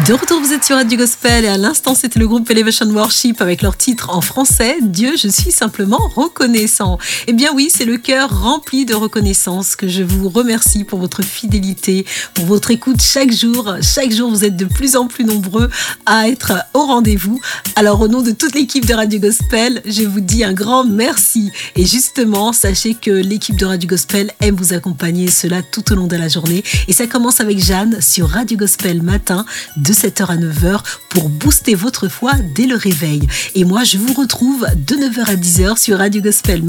De retour, vous êtes sur Radio Gospel et à l'instant, c'était le groupe Elevation Worship avec leur titre en français « Dieu, je suis simplement reconnaissant ». Eh bien oui, c'est le cœur rempli de reconnaissance que je vous remercie pour votre fidélité, pour votre écoute chaque jour. Chaque jour, vous êtes de plus en plus nombreux à être au rendez-vous. Alors, au nom de toute l'équipe de Radio Gospel, je vous dis un grand merci. Et justement, sachez que l'équipe de Radio Gospel aime vous accompagner, cela tout au long de la journée. Et ça commence avec Jeanne sur Radio Gospel matin, de 7h à 9h pour booster votre foi dès le réveil. Et moi, je vous retrouve de 9h à 10h sur Radio Gospel